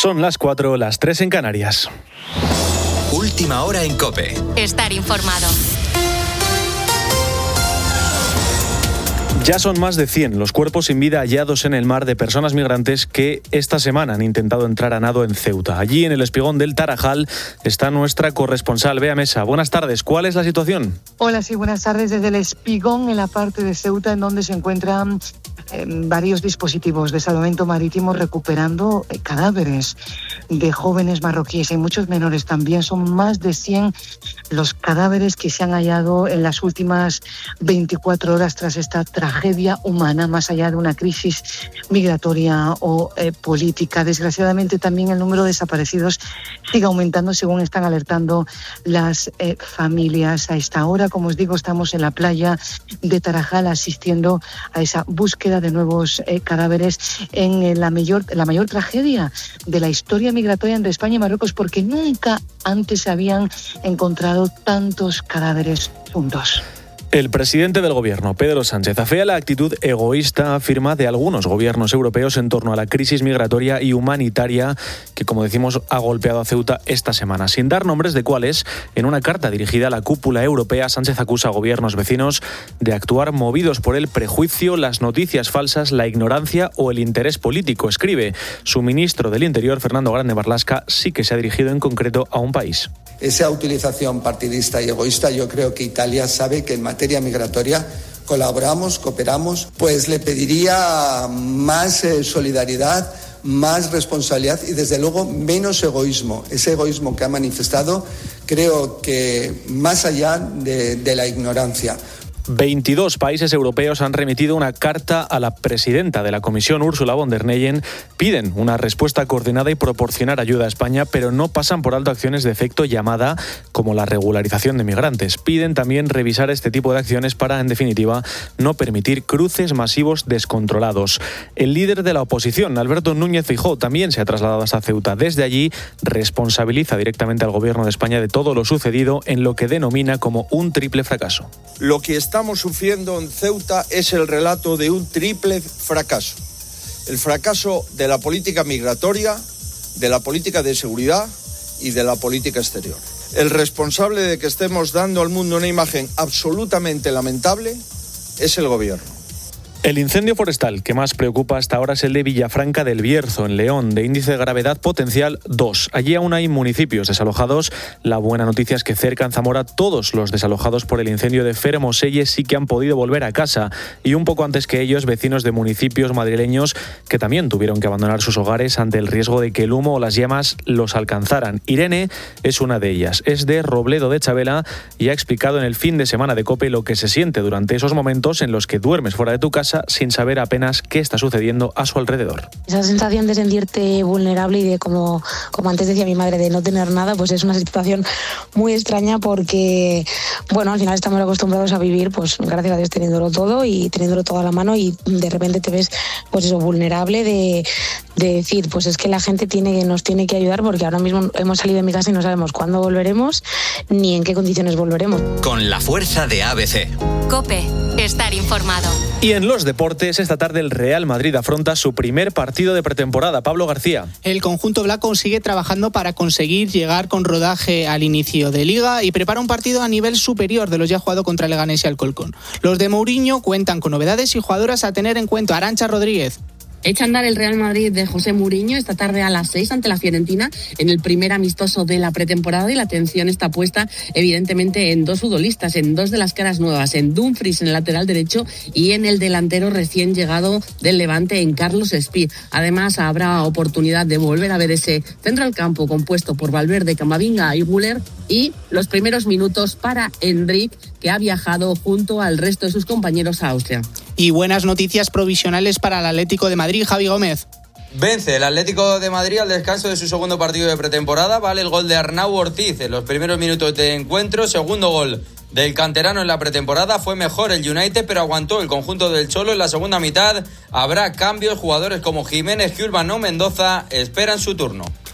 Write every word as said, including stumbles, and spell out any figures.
Son las cuatro, las tres en Canarias. Última hora en COPE. Estar informado. Ya son más de cien los cuerpos sin vida hallados en el mar de personas migrantes que esta semana han intentado entrar a nado en Ceuta. Allí, en el espigón del Tarajal, está nuestra corresponsal, Bea Mesa. Buenas tardes, ¿cuál es la situación? Hola, sí, buenas tardes. Desde el espigón, en la parte de Ceuta, en donde se encuentran eh, varios dispositivos de salvamento marítimo recuperando eh, cadáveres de jóvenes marroquíes y muchos menores también. Son más de cien los cadáveres que se han hallado en las últimas veinticuatro horas tras esta tragedia. tragedia humana, más allá de una crisis migratoria o eh, política. Desgraciadamente también el número de desaparecidos sigue aumentando, según están alertando las eh, familias. A esta hora, como os digo, estamos en la playa de Tarajal asistiendo a esa búsqueda de nuevos eh, cadáveres en eh, la, mayor, la mayor tragedia de la historia migratoria entre España y Marruecos, porque nunca antes se habían encontrado tantos cadáveres juntos. El presidente del gobierno, Pedro Sánchez, afea la actitud egoísta, afirma, de algunos gobiernos europeos en torno a la crisis migratoria y humanitaria que, como decimos, ha golpeado a Ceuta esta semana. Sin dar nombres de cuáles, en una carta dirigida a la cúpula europea, Sánchez acusa a gobiernos vecinos de actuar movidos por el prejuicio, las noticias falsas, la ignorancia o el interés político. Escribe, su ministro del Interior, Fernando Grande Marlaska, sí que se ha dirigido en concreto a un país. Esa utilización partidista y egoísta, yo creo que Italia sabe que en materia migratoria colaboramos, cooperamos, pues le pediría más eh, solidaridad, más responsabilidad y desde luego menos egoísmo. Ese egoísmo que ha manifestado, creo que más allá de, de la ignorancia. veintidós países europeos han remitido una carta a la presidenta de la Comisión, Ursula von der Leyen. Piden una respuesta coordinada y proporcionar ayuda a España, pero no pasan por alto acciones de efecto llamada como la regularización de migrantes. Piden también revisar este tipo de acciones para, en definitiva, no permitir cruces masivos descontrolados. El líder de la oposición, Alberto Núñez Feijóo, también se ha trasladado hasta Ceuta. Desde allí responsabiliza directamente al Gobierno de España de todo lo sucedido en lo que denomina como un triple fracaso. Lo que estamos sufriendo en Ceuta es el relato de un triple fracaso. El fracaso de la política migratoria, de la política de seguridad y de la política exterior. El responsable de que estemos dando al mundo una imagen absolutamente lamentable es el gobierno. El incendio forestal que más preocupa hasta ahora es el de Villafranca del Bierzo, en León, de índice de gravedad potencial dos. Allí aún hay municipios desalojados. La buena noticia es que cerca en Zamora todos los desalojados por el incendio de Fermoselle sí que han podido volver a casa. Y un poco antes que ellos, vecinos de municipios madrileños que también tuvieron que abandonar sus hogares ante el riesgo de que el humo o las llamas los alcanzaran. Irene es una de ellas. Es de Robledo de Chabela y ha explicado en el fin de semana de COPE lo que se siente durante esos momentos en los que duermes fuera de tu casa sin saber apenas qué está sucediendo a su alrededor. Esa sensación de sentirte vulnerable y de, como, como antes decía mi madre, de no tener nada, pues es una situación muy extraña porque, bueno, al final estamos acostumbrados a vivir, pues gracias a Dios, teniéndolo todo y teniéndolo todo a la mano, y de repente te ves, pues eso, vulnerable de, de decir, pues es que la gente tiene, nos tiene que ayudar porque ahora mismo hemos salido de mi casa y no sabemos cuándo volveremos ni en qué condiciones volveremos. Con la fuerza de A B C. COPE, estar informado. Y en los deportes, esta tarde el Real Madrid afronta su primer partido de pretemporada. Pablo García. El conjunto blanco sigue trabajando para conseguir llegar con rodaje al inicio de Liga y prepara un partido a nivel superior de los ya jugado contra el Leganés y Alcorcón. Los de Mourinho cuentan con novedades y jugadoras a tener en cuenta. Arantxa Rodríguez. Echa a andar el Real Madrid de José Mourinho esta tarde a las seis ante la Fiorentina en el primer amistoso de la pretemporada, y la atención está puesta evidentemente en dos futbolistas, en dos de las caras nuevas, en Dumfries en el lateral derecho y en el delantero recién llegado del Levante, en Carlos Espí. Además habrá oportunidad de volver a ver ese centro del campo compuesto por Valverde, Camavinga y Güler, y los primeros minutos para Endrick, que ha viajado junto al resto de sus compañeros a Austria. Y buenas noticias provisionales para el Atlético de Madrid. Javi Gómez. Vence el Atlético de Madrid al descanso de su segundo partido de pretemporada. Vale el gol de Arnau Ortiz en los primeros minutos de encuentro. Segundo gol del canterano en la pretemporada. Fue mejor el United, pero aguantó el conjunto del Cholo en la segunda mitad. Habrá cambios. Jugadores como Jiménez, Urbano, Mendoza esperan su turno.